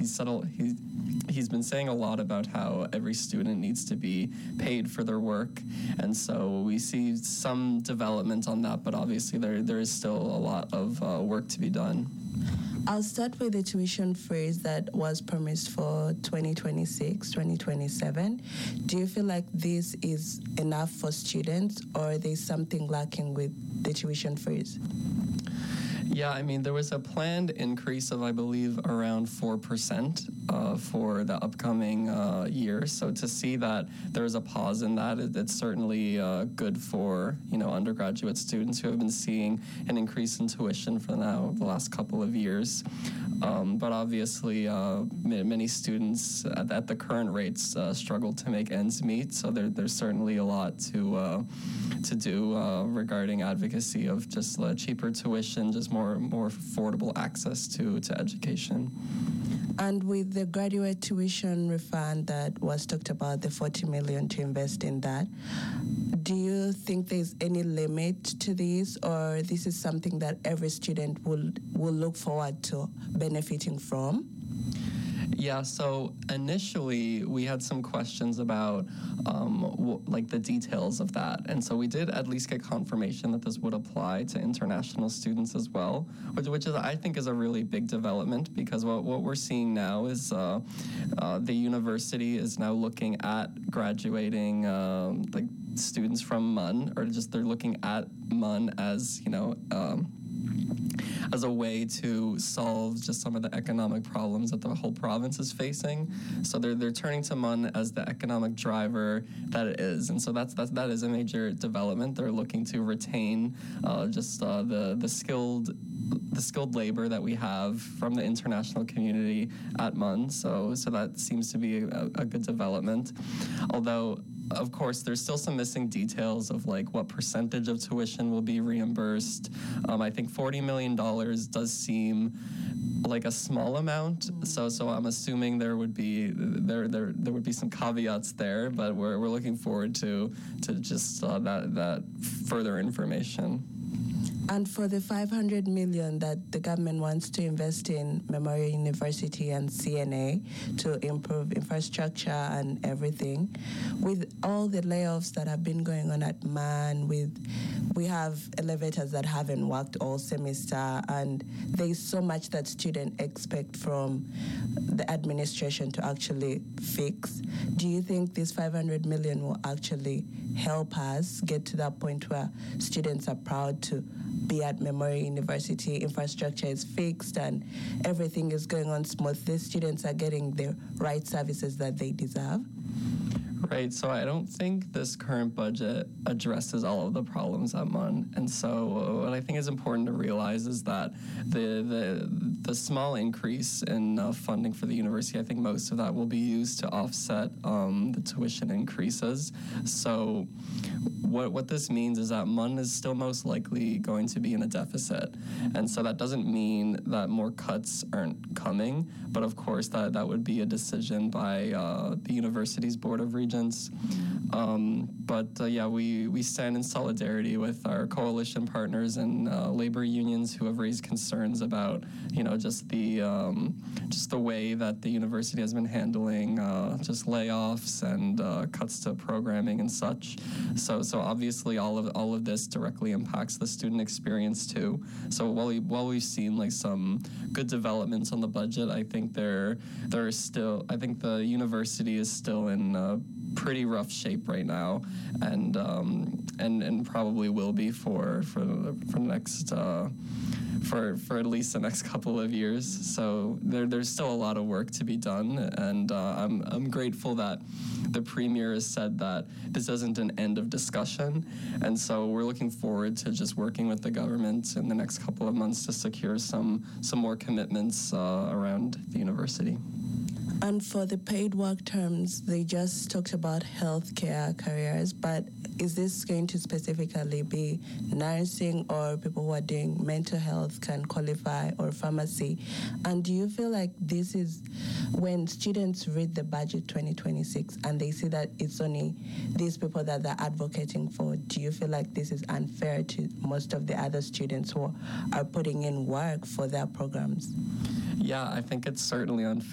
he's been saying a lot about how every student needs to be paid for their work, and so we see some development on that, but obviously there is still a lot of work to be done. I'll start with the tuition freeze that was promised for 2026, 2027. Do you feel like this is enough for students, or there's something lacking with the tuition freeze? Yeah, I mean, there was a planned increase of, I believe, around 4% for the upcoming year. So to see that there's a pause in that, it's certainly good for, undergraduate students who have been seeing an increase in tuition for now the last couple of years. But obviously, many students at the current rates struggle to make ends meet. So there's certainly a lot to do regarding advocacy of just cheaper tuition, just more affordable access to education. And with the graduate tuition refund that was talked about, the 40 million to invest in that, do you think there's any limit to this, or this is something that every student will look forward to benefiting from? Yeah, so initially we had some questions about the details of that. And so we did at least get confirmation that this would apply to international students as well, which is, I think, is a really big development, because what we're seeing now is the university is now looking at graduating students from MUN, or just they're looking at MUN as, as a way to solve just some of the economic problems that the whole province is facing. So they're turning to MUN as the economic driver that it is, and so that is a major development. They're looking to retain the skilled labor that we have from the international community at MUN. So that seems to be a good development, although of course there's still some missing details of what percentage of tuition will be reimbursed. I think $40 million does seem like a small amount, so I'm assuming there would be some caveats there, but we're looking forward to just that further information. And for the 500 million that the government wants to invest in Memorial University and CNA to improve infrastructure and everything, with all the layoffs that have been going on at MAN, we have elevators that haven't worked all semester, and there's so much that students expect from the administration to actually fix. Do you think this 500 million will actually help us get to that point where students are proud to be at Memorial University, infrastructure is fixed and everything is going on smoothly, students are getting the right services that they deserve? Right, so I don't think this current budget addresses all of the problems at MUN, and so what I think is important to realize is that the small increase in funding for the university, I think most of that will be used to offset the tuition increases. So what this means is that MUN is still most likely going to be in a deficit, and so that doesn't mean that more cuts aren't coming, but of course that would be a decision by the university's Board of Regents. But we stand in solidarity with our coalition partners and labor unions who have raised concerns about just the way that the university has been handling just layoffs and cuts to programming and such. So obviously all of this directly impacts the student experience too. So while we've seen some good developments on the budget, I think there are still, I think the university is still in pretty rough shape right now, and probably will be for next for at least the next couple of years. So there's still a lot of work to be done, and I'm grateful that the Premier has said that this isn't an end of discussion, and so we're looking forward to just working with the government in the next couple of months to secure some more commitments around the university. And for the paid work terms, they just talked about healthcare careers, but is this going to specifically be nursing, or people who are doing mental health can qualify, or pharmacy? And do you feel like this is, when students read the budget 2026 and they see that it's only these people that they're advocating for, do you feel like this is unfair to most of the other students who are putting in work for their programs? Yeah, I think it's certainly unfair.